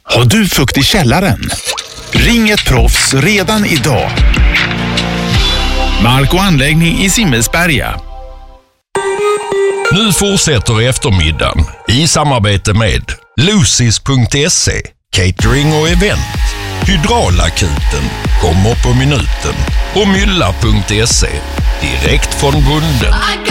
Har du fukt i källaren? Ring ett proffs redan idag. Mark och anläggning i Simmelsberga. Nu fortsätter eftermiddagen i samarbete med Lucis.se, catering och event. Hydraulakuten kommer på minuten och Mylla.se, direkt från bunden.